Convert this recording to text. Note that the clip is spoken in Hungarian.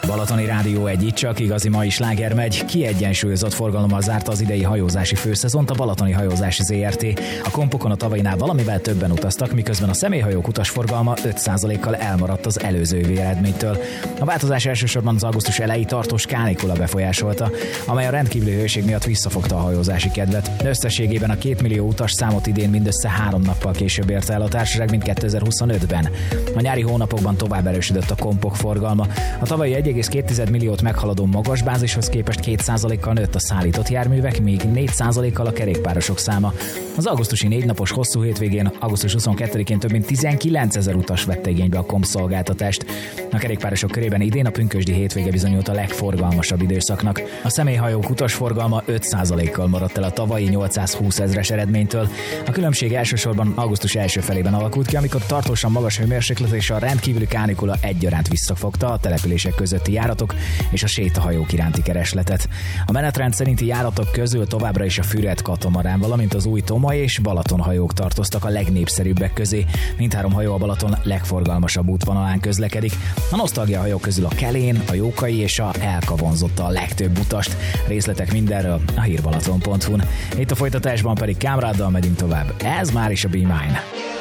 Balatoni Rádió egy, itt csak igazi mai sláger megy. Kiegyensúlyozott forgalommal zárta az idei hajózási főszezont a Balatoni Hajózási Zrt. A kompokon a tavainál valamivel többen utaztak, miközben a személyhajók utasforgalma 5%-kal elmaradt az előző évi eredménytől. A változás elsősorban az augusztus elejé tartós kánikula befolyásolta, amely a rendkívüli hőség miatt visszafogta a hajózási kedvet. Összességében a 2 millió utas számot idén mindössze 3 nappal később érte el a társaság, mint 2025-ben. A nyári hónapokban tovább erősödött a kompok forgalma. A tavalyi 1,2 milliót meghaladó magas bázishoz képest 2%-kal nőtt a szállított járművek, míg 4%-kal a kerékpárosok száma. Az augusztusi 4 napos hosszú hétvégén, augusztus 22-én több mint 19 000 utas vette igénybe a komp szolgáltatást. A kerékpárosok körében idén a pünkösdi hétvége bizonyult a legforgalmasabb időszaknak. A személyhajók utasforgalma 5%-kal maradt el a tavalyi 820 000-es eredménytől. A különbség elsősorban augusztus első felében alakult ki, amikor tartósan magas hőmérséklet és a rendkívüli kánikula egyaránt visszafogta a települések közötti járatok és a sétahajók iránti keresletet. A menetrend szerinti járatok közül továbbra is a Füred katamarán, valamint az új Toma és Balaton hajók tartoztak a legnépszerűbbek közé. Mindhárom hajó a Balaton legforgalmasabb útvonalán közlekedik. A nosztalgia hajók közül a Kelén, a Jókai és a Elka vonzotta a legtöbb utast. Részletek mindenről a hírbalaton.hu-n. Itt a folytatásban pedig Kámráddal megyünk tovább. Ez már is a Be Mine.